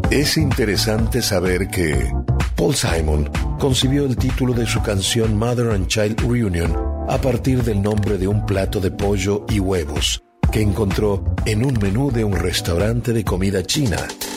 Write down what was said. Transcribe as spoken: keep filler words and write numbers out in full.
Es interesante saber que Paul Simon concibió el título de su canción Mother and Child Reunion a partir del nombre de un plato de pollo y huevos que encontró en un menú de un restaurante de comida china